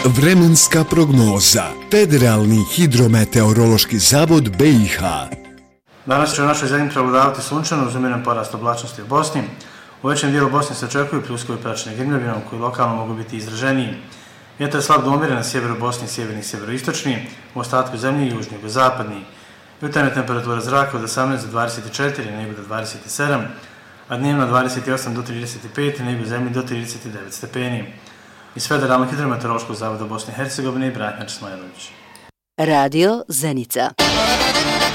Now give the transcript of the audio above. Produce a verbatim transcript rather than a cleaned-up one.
Vremenska prognoza. Federalni hidrometeorološki zavod B i H. Danas će u našoj zemlji prevladavati sunčano uz umjeren porast oblačnosti u Bosni. U većem dijelu Bosne se očekuju pljuskovi praćeni grmljavinom koji lokalno mogu biti izraženiji. Vjetar je slab do umjeren na sjeveru Bosne i sjeverni i sjeveroistočni, u ostatku zemlje južni i jugozapadni. Jutarnja temperatura zraka od osamnaest do dvadeset četiri, na jugu do dvadeset sedam, a dnevno dvadeset osam do trideset pet, na jugu zemlje do trideset devet stepeni. Iz Federalnog hidrometeorološkog zavoda Bosne i Hercegovine i Branimir Smajlović. Radio Zenica.